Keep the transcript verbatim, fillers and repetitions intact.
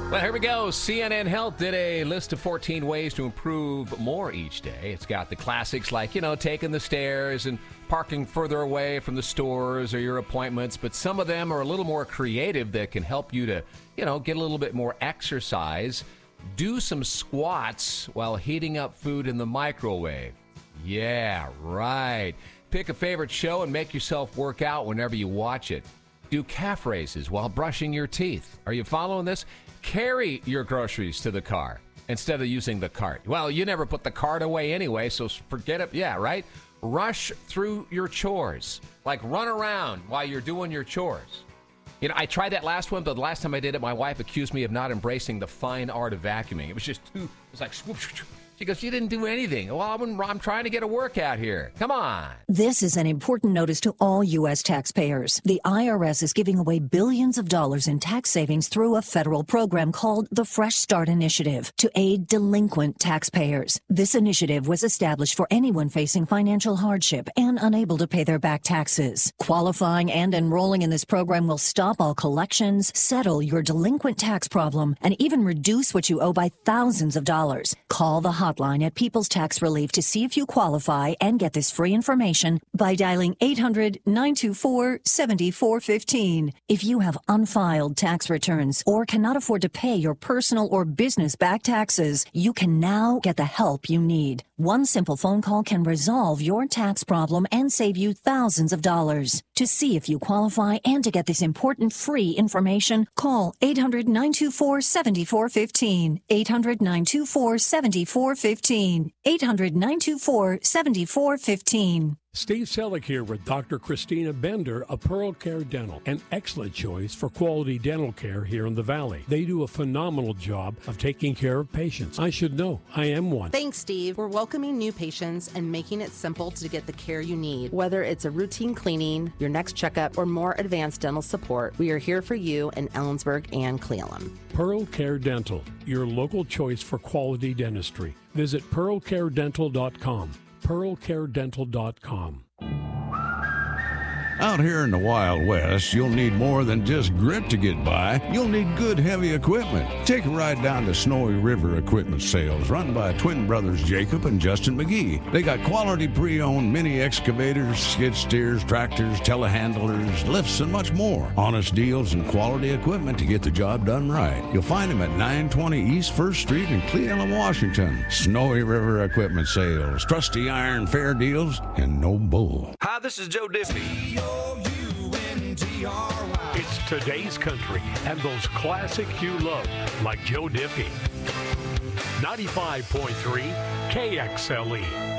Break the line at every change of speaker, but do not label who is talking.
Well, here we go. C N N Health did a list of fourteen ways to improve more each day. It's got the classics like, you know, taking the stairs and parking further away from the stores or your appointments. But some of them are a little more creative that can help you to, you know, get a little bit more exercise. Do some squats while heating up food in the microwave. Yeah, right. Pick a favorite show and make yourself work out whenever you watch it. Do calf raises while brushing your teeth. Are you following this? Carry your groceries to the car instead of using the cart. Well, you never put the cart away anyway, so forget it. Yeah, right? Rush through your chores. Like run around while you're doing your chores. You know, I tried that last one, but the last time I did it, my wife accused me of not embracing the fine art of vacuuming. It was just too, it was like swoop, swoop, swoop. She goes, you didn't do anything. Well, I'm, I'm trying to get a workout here. Come on.
This is an important notice to all U S taxpayers. The I R S is giving away billions of dollars in tax savings through a federal program called the Fresh Start Initiative to aid delinquent taxpayers. This initiative was established for anyone facing financial hardship and unable to pay their back taxes. Qualifying and enrolling in this program will stop all collections, settle your delinquent tax problem, and even reduce what you owe by thousands of dollars. Call the hotline at People's Tax Relief to see if you qualify and get this free information by dialing eight hundred, nine two four, seven four one five. If you have unfiled tax returns or cannot afford to pay your personal or business back taxes, you can now get the help you need. One simple phone call can resolve your tax problem and save you thousands of dollars. To see if you qualify and to get this important free information, call eight hundred, nine two four, seven four one five. eight hundred, nine two four, seven four one five. eight hundred, nine two four, seven four one five.
Steve Selleck here with Doctor Christina Bender of Pearl Care Dental, an excellent choice for quality dental care here in the Valley. They do a phenomenal job of taking care of patients. I should know. I am one.
Thanks, Steve. We're welcoming new patients and making it simple to get the care you need. Whether it's a routine cleaning, your next checkup, or more advanced dental support, we are here for you in Ellensburg and Cle Elum.
Pearl Care Dental, your local choice for quality dentistry. Visit pearl care dental dot com. pearl care dental dot com.
Out here in the Wild West, you'll need more than just grit to get by. You'll need good, heavy equipment. Take a ride down to Snowy River Equipment Sales, run by twin brothers Jacob and Justin McGee. They got quality pre-owned mini excavators, skid steers, tractors, telehandlers, lifts, and much more. Honest deals and quality equipment to get the job done right. You'll find them at nine twenty East First Street in Cle Elum, Washington. Snowy River Equipment Sales, trusty iron, fair deals, and no bull.
Hi, this is Joe Diffie.
It's today's country and those classics you love, like Joe Diffie. ninety-five point three K X L E.